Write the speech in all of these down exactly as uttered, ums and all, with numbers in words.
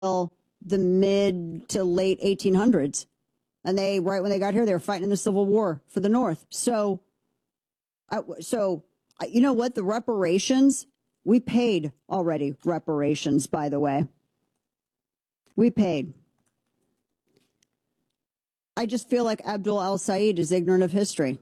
the mid to late eighteen hundreds. And they, right when they got here, they were fighting in the Civil War for the North. So, I, so you know what? The reparations, we paid already reparations, by the way. We paid. I just feel like Abdul El-Sayed is ignorant of history.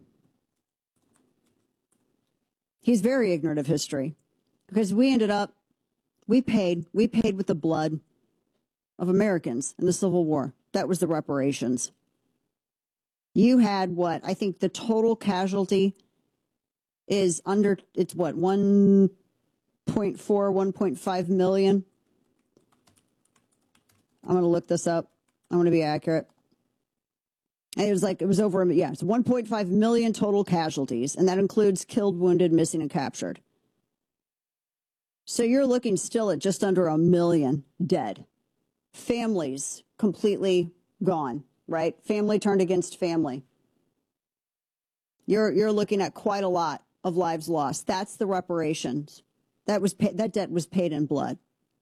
He's very ignorant of history because we ended up, we paid, we paid with the blood of Americans in the Civil War. That was the reparations. You had what? I think the total casualty is under, it's what, one point four, one point five million? I'm going to look this up. I'm going to be accurate. And it was like, it was over, yeah, it's one point five million total casualties, and that includes killed, wounded, missing, and captured. So you're looking still at just under a million dead. Families completely gone, right? Family turned against family. You're, you're looking at quite a lot of lives lost. That's the reparations. That was pay, that debt was paid in blood.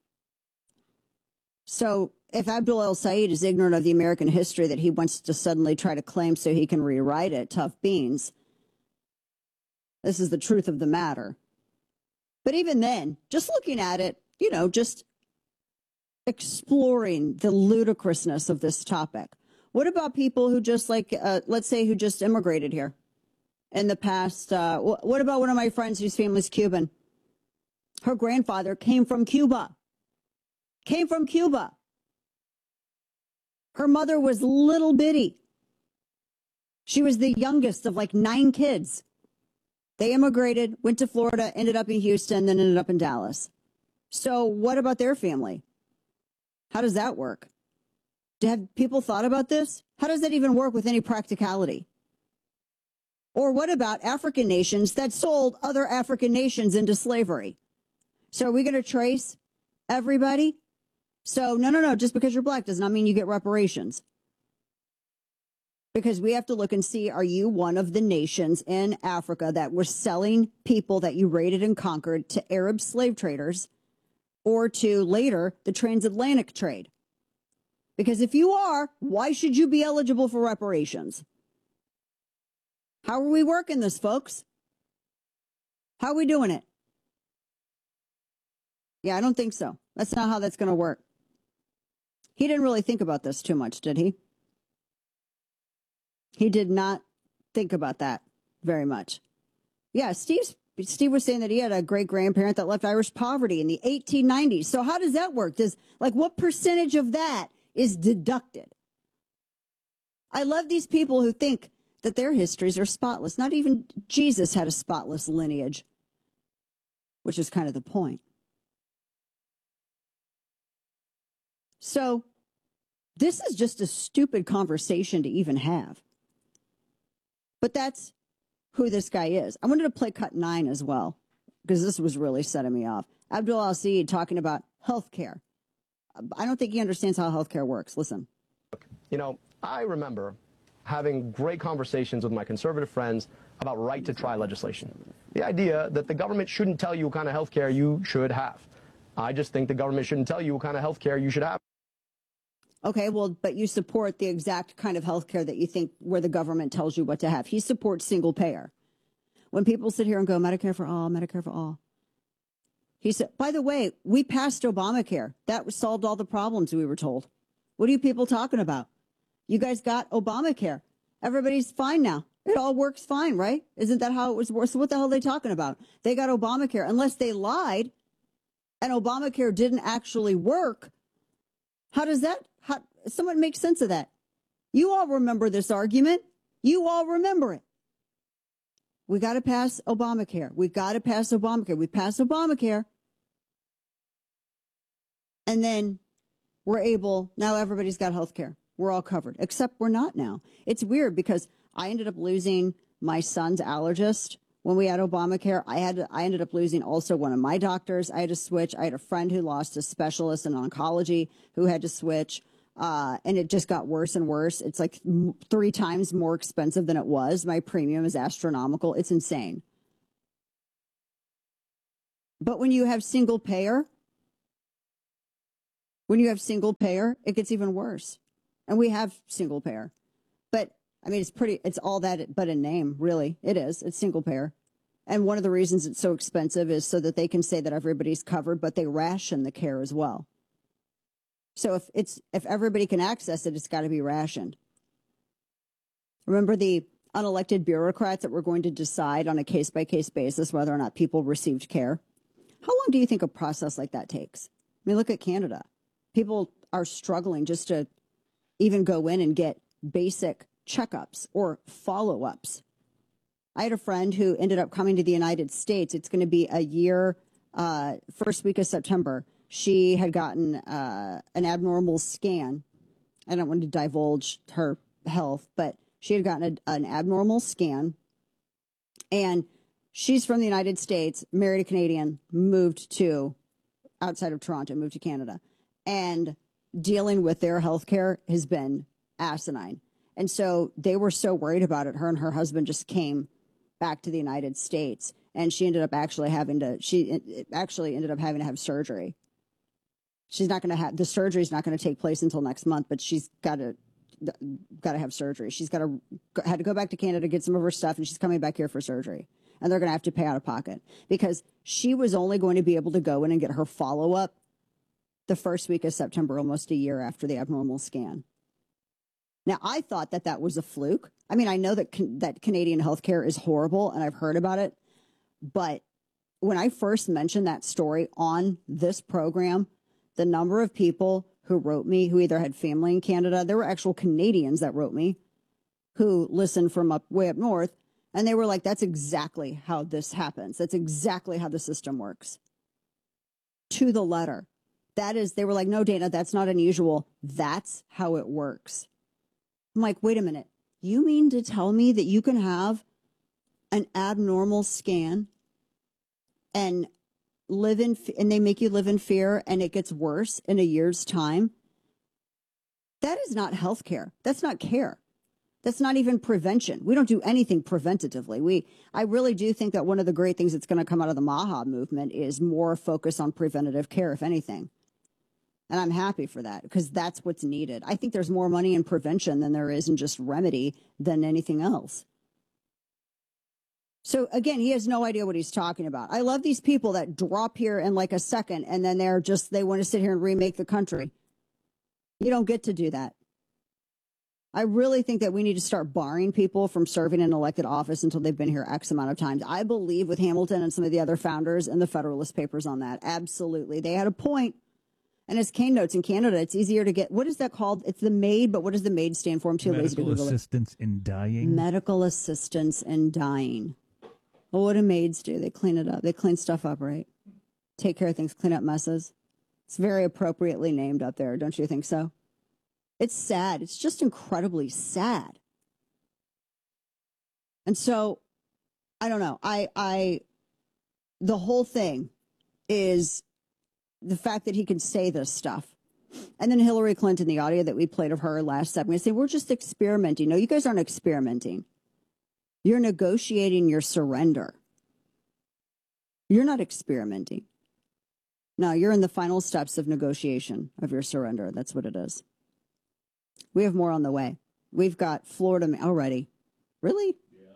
So if Abdul El-Sayed is ignorant of the American history that he wants to suddenly try to claim so he can rewrite it, tough beans. This is the truth of the matter. But even then, just looking at it, you know, just exploring the ludicrousness of this topic. What about people who just like, uh, let's say, who just immigrated here in the past? Uh, what about one of my friends whose family's Cuban? Her grandfather came from Cuba. Came from Cuba. Her mother was little bitty. She was the youngest of like nine kids. They immigrated, went to Florida, ended up in Houston, then ended up in Dallas. So what about their family? How does that work? Have people thought about this? How does that even work with any practicality? Or what about African nations that sold other African nations into slavery? So are we going to trace everybody? So no, no, no, just because you're black does not mean you get reparations. Because we have to look and see, are you one of the nations in Africa that were selling people that you raided and conquered to Arab slave traders or to later the transatlantic trade? Because if you are, why should you be eligible for reparations? How are we working this, folks? How are we doing it? Yeah, I don't think so. That's not how that's going to work. He didn't really think about this too much, did he? He did not think about that very much. Yeah, Steve's, Steve was saying that he had a great-grandparent that left Irish poverty in the eighteen nineties. So how does that work? Does, like, what percentage of that is deducted? I love these people who think that their histories are spotless. Not even Jesus had a spotless lineage, which is kind of the point. So this is just a stupid conversation to even have. But that's who this guy is. I wanted to play cut nine as well, because this was really setting me off. Abdul El-Sayed talking about health care. I don't think he understands how health care works. Listen. You know, I remember having great conversations with my conservative friends about right-to-try legislation. The idea that the government shouldn't tell you what kind of health care you should have. I just think the government shouldn't tell you what kind of health care you should have. Okay, well, but you support the exact kind of health care that you think where the government tells you what to have. He supports single payer. When people sit here and go, Medicare for all, Medicare for all. He said, by the way, we passed Obamacare. That solved all the problems, we were told. What are you people talking about? You guys got Obamacare. Everybody's fine now. It all works fine, right? Isn't that how it was? So what the hell are they talking about? They got Obamacare. Unless they lied and Obamacare didn't actually work, how does that, how, someone make sense of that? You all remember this argument. You all remember it. We got to pass Obamacare. We got to pass Obamacare. We passed Obamacare. And then we're able, now everybody's got health care. We're all covered, except we're not now. It's weird because I ended up losing my son's allergist when we had Obamacare. I had to, I ended up losing also one of my doctors. I had to switch. I had a friend who lost a specialist in oncology who had to switch. Uh, and it just got worse and worse. It's like three times more expensive than it was. My premium is astronomical. It's insane. But when you have single payer, When you have single payer, it gets even worse. And we have single payer. But, I mean, it's pretty, it's all that but a name, really. It is. It's single payer. And one of the reasons it's so expensive is so that they can say that everybody's covered, but they ration the care as well. So if it's if everybody can access it, it's got to be rationed. Remember the unelected bureaucrats that were going to decide on a case-by-case basis whether or not people received care? How long do you think a process like that takes? I mean, look at Canada. People are struggling just to even go in and get basic checkups or follow-ups. I had a friend who ended up coming to the United States. It's going to be a year, uh, first week of September. She had gotten uh, an abnormal scan. I don't want to divulge her health, but she had gotten a, an abnormal scan. And she's from the United States, married a Canadian, moved to outside of Toronto, moved to Canada. And dealing with their health care has been asinine. And so they were so worried about it. Her and her husband just came back to the United States, and she ended up actually having to, she actually ended up having to have surgery. She's not going to have, the surgery is not going to take place until next month, but she's got to, got to have surgery. She's got to, had to go back to Canada, get some of her stuff, and she's coming back here for surgery. And they're going to have to pay out of pocket because she was only going to be able to go in and get her follow-up the first week of September, almost a year after the abnormal scan. Now, I thought that that was a fluke. I mean, I know that can, that Canadian healthcare is horrible, and I've heard about it. But when I first mentioned that story on this program, the number of people who wrote me, who either had family in Canada, there were actual Canadians that wrote me, who listened from up way up north, and they were like, that's exactly how this happens. That's exactly how the system works. To the letter. That is, they were like, no, Dana, that's not unusual. That's how it works. I'm like, wait a minute. You mean to tell me that you can have an abnormal scan and live in, and they make you live in fear and it gets worse in a year's time? That is not health care. That's not care. That's not even prevention. We don't do anything preventatively. We, I really do think that one of the great things that's going to come out of the MAHA movement is more focus on preventative care, if anything. And I'm happy for that because that's what's needed. I think there's more money in prevention than there is in just remedy than anything else. So again, he has no idea what he's talking about. I love these people that drop here in like a second and then they're just, they want to sit here and remake the country. You don't get to do that. I really think that we need to start barring people from serving in elected office until they've been here X amount of times. I believe with Hamilton and some of the other founders and the Federalist Papers on that. Absolutely. They had a point. And as Kane notes, in Canada, it's easier to get, what is that called? It's the MAID, but what does the MAID stand for? I'm too lazy to Google it. Medical assistance in dying. Medical assistance in dying. Well, what do maids do? They clean it up. They clean stuff up, right? Take care of things, clean up messes. It's very appropriately named up there, don't you think so? It's sad. It's just incredibly sad. And so, I don't know. I, I, the whole thing is the fact that he can say this stuff. And then Hillary Clinton, the audio that we played of her last segment, say, we're just experimenting. No, you guys aren't experimenting. You're negotiating your surrender. You're not experimenting. No, you're in the final steps of negotiation of your surrender. That's what it is. We have more on the way. We've got Florida already. Really? Yeah.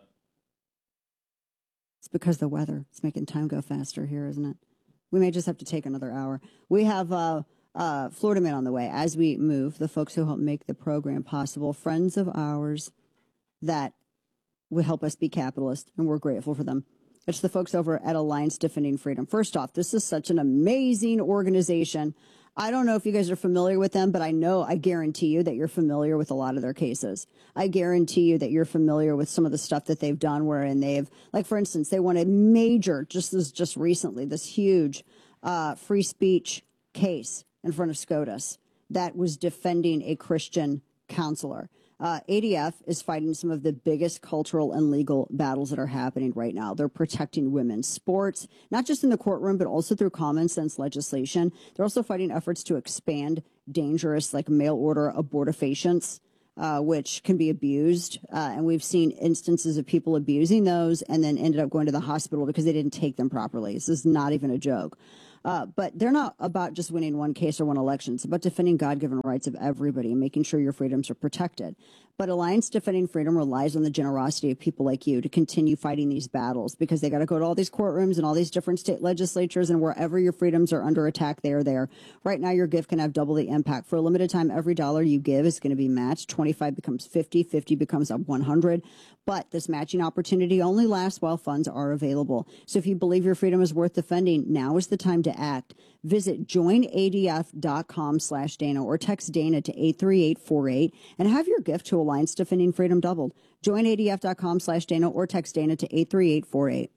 It's because the weather. It's making time go faster here, isn't it? We may just have to take another hour. We have uh, uh, Florida Man on the way as we move, the folks who help make the program possible, friends of ours that will help us be capitalist, and we're grateful for them. It's the folks over at Alliance Defending Freedom. First off, this is such an amazing organization. I don't know if you guys are familiar with them, but I know, I guarantee you that you're familiar with a lot of their cases. I guarantee you that you're familiar with some of the stuff that they've done wherein they've, like for instance, they won a major, just this, just recently, this huge uh, free speech case in front of SCOTUS that was defending a Christian counselor. Uh, A D F is fighting some of the biggest cultural and legal battles that are happening right now. They're protecting women's sports, not just in the courtroom, but also through common sense legislation. They're also fighting efforts to expand dangerous, like mail order abortifacients, uh, which can be abused. Uh, and we've seen instances of people abusing those and then ended up going to the hospital because they didn't take them properly. This is not even a joke. Uh, but they're not about just winning one case or one election. It's about defending God-given rights of everybody and making sure your freedoms are protected. But Alliance Defending Freedom relies on the generosity of people like you to continue fighting these battles, because they got to go to all these courtrooms and all these different state legislatures, and wherever your freedoms are under attack, they are there. Right now, your gift can have double the impact. For a limited time, every dollar you give is going to be matched. twenty-five becomes fifty, fifty becomes up one hundred. But this matching opportunity only lasts while funds are available. So if you believe your freedom is worth defending, now is the time to act. Visit joinadf.com slash Dana or text Dana to eight three eight four eight and have your gift to Alliance Defending Freedom doubled. joinadf.com slash Dana or text Dana to eight three eight four eight.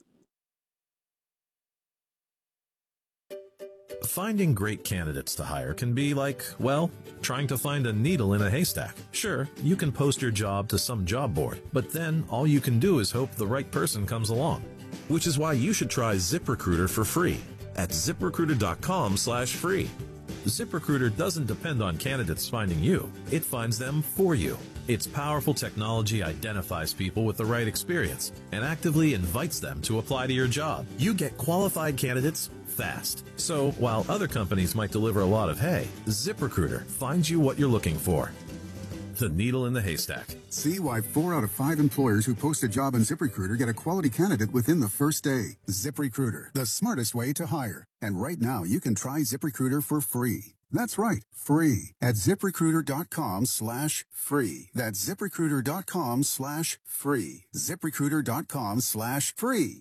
Finding great candidates to hire can be like, well, trying to find a needle in a haystack. Sure, you can post your job to some job board, but then all you can do is hope the right person comes along. Which is why you should try ZipRecruiter for free at ziprecruiter.com slash free. ZipRecruiter doesn't depend on candidates finding you. It finds them for you. Its powerful technology identifies people with the right experience and actively invites them to apply to your job. You get qualified candidates fast. So while other companies might deliver a lot of hay, ZipRecruiter finds you what you're looking for. The needle in the haystack. See why four out of five employers who post a job on ZipRecruiter get a quality candidate within the first day. ZipRecruiter, the smartest way to hire. And right now, you can try ZipRecruiter for free. That's right, free at ZipRecruiter.com slash free. That's ZipRecruiter.com slash free. ZipRecruiter.com slash free.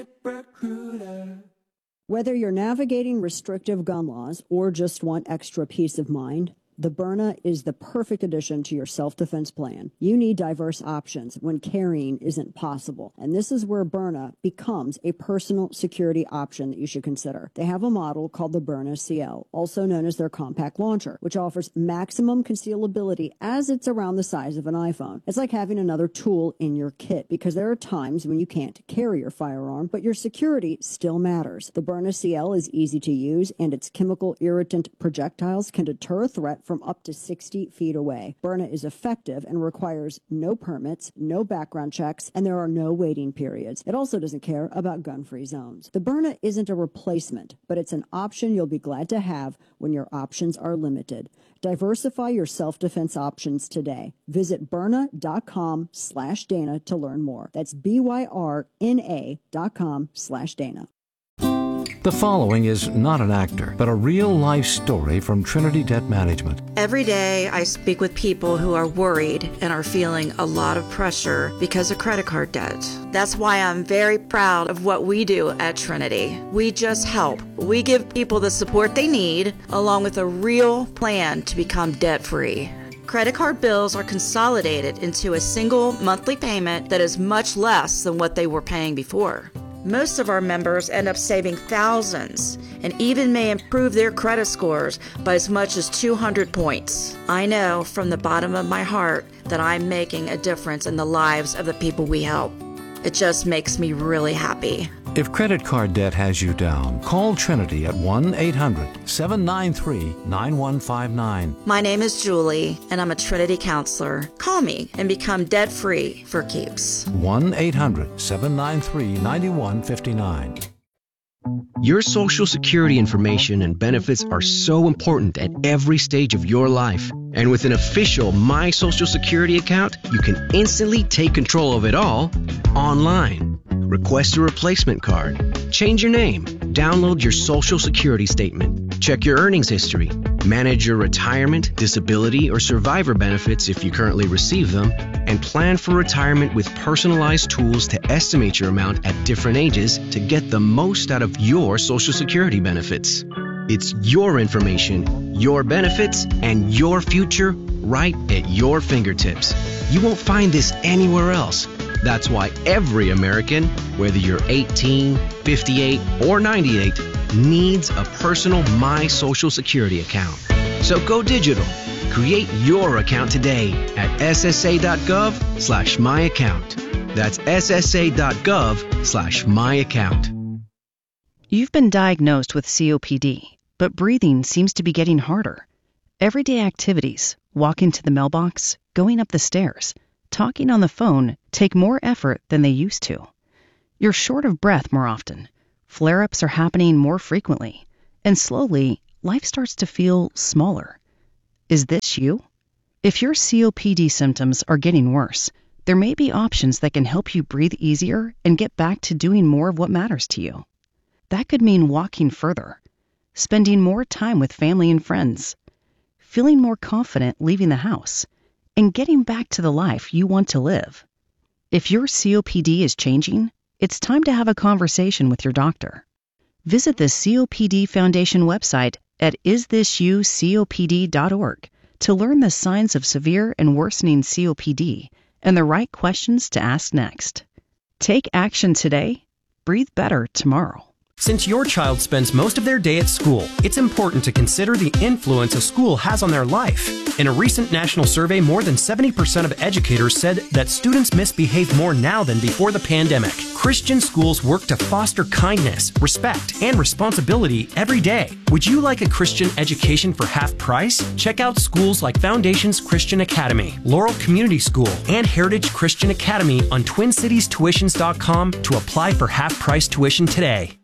ZipRecruiter. Whether you're navigating restrictive gun laws or just want extra peace of mind, the Byrna is the perfect addition to your self-defense plan. You need diverse options when carrying isn't possible. And this is where Byrna becomes a personal security option that you should consider. They have a model called the Byrna C L, also known as their compact launcher, which offers maximum concealability as it's around the size of an iPhone. It's like having another tool in your kit, because there are times when you can't carry your firearm, but your security still matters. The Byrna C L is easy to use, and its chemical irritant projectiles can deter a threat from up to sixty feet away. Byrna is effective and requires no permits, no background checks, and there are no waiting periods. It also doesn't care about gun-free zones. The Byrna isn't a replacement, but it's an option you'll be glad to have when your options are limited. Diversify your self-defense options today. Visit Byrna.com slash Dana to learn more. That's B-Y-R-N-A dot com slash Dana. The following is not an actor, but a real-life story from Trinity Debt Management. Every day I speak with people who are worried and are feeling a lot of pressure because of credit card debt. That's why I'm very proud of what we do at Trinity. We just help. We give people the support they need, along with a real plan to become debt-free. Credit card bills are consolidated into a single monthly payment that is much less than what they were paying before. Most of our members end up saving thousands and even may improve their credit scores by as much as two hundred points. I know from the bottom of my heart that I'm making a difference in the lives of the people we help. It just makes me really happy. If credit card debt has you down, call Trinity at one eight hundred seven nine three nine one five nine. My name is Julie, and I'm a Trinity counselor. Call me and become debt-free for keeps. one eight hundred seven nine three nine one five nine. Your Social Security information and benefits are so important at every stage of your life. And with an official My Social Security account, you can instantly take control of it all online. Request a replacement card, change your name, download your Social Security statement, check your earnings history, manage your retirement, disability, or survivor benefits if you currently receive them, and plan for retirement with personalized tools to estimate your amount at different ages to get the most out of your Social Security benefits. It's your information, your benefits, and your future right at your fingertips. You won't find this anywhere else. That's why every American, whether you're eighteen, fifty-eight, or ninety-eight, needs a personal My Social Security account. So go digital. Create your account today at ssa.gov slash my account. That's ssa.gov slash my account. You've been diagnosed with C O P D, but breathing seems to be getting harder. Everyday activities, walking to the mailbox, going up the stairs, talking on the phone take more effort than they used to. You're short of breath more often. Flare-ups are happening more frequently. and slowly, life starts to feel smaller. Is this you? If your C O P D symptoms are getting worse, there may be options that can help you breathe easier and get back to doing more of what matters to you. That could mean walking further, spending more time with family and friends, feeling more confident leaving the house, and getting back to the life you want to live. If your C O P D is changing, it's time to have a conversation with your doctor. Visit the C O P D Foundation website at is this you C O P D dot org to learn the signs of severe and worsening C O P D and the right questions to ask next. Take action today. Breathe better tomorrow. Since your child spends most of their day at school, it's important to consider the influence a school has on their life. In a recent national survey, more than seventy percent of educators said that students misbehave more now than before the pandemic. Christian schools work to foster kindness, respect, and responsibility every day. Would you like a Christian education for half price? Check out schools like Foundations Christian Academy, Laurel Community School, and Heritage Christian Academy on twin cities tuitions dot com to apply for half price tuition today.